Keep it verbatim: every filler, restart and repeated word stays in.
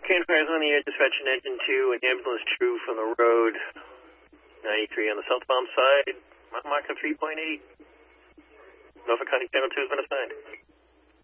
Canfires on the air, dispatching engine two, an ambulance true from the road, ninety-three on the southbound side, mile marker three point eight. Norfolk County Channel two has been assigned.